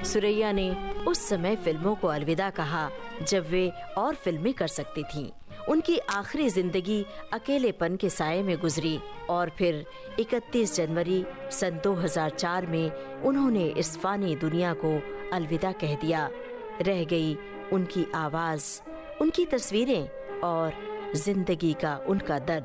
सुरैया ने उस समय फिल्मों को अलविदा कहा जब वे और फिल्में कर सकती थीं। उनकी आखिरी जिंदगी अकेलेपन के साये में गुजरी और फिर 31 जनवरी सन 2004 में उन्होंने इस फानी दुनिया को अलविदा कह दिया। रह गई उनकी आवाज, उनकी तस्वीरें और जिंदगी का उनका दर्द।